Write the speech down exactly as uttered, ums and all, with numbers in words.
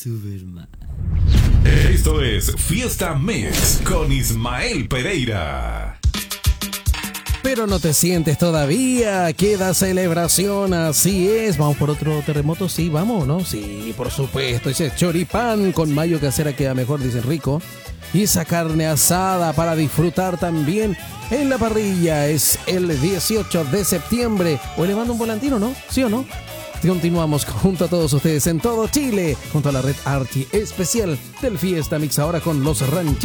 Superman. Esto es Fiesta Mix con Ismael Pereira. Pero no te sientes todavía, queda celebración, así es. ¿Vamos por otro terremoto? Sí, vamos, ¿no? Sí, por supuesto. Ese choripán con mayo casera queda mejor, dicen rico. Y esa carne asada para disfrutar también en la parrilla. Es el dieciocho de septiembre. Hoy le mando un volantino, ¿no? ¿Sí o no? Continuamos junto a todos ustedes en todo Chile, junto a la red Archi especial del Fiesta Mix, ahora con los rancheros.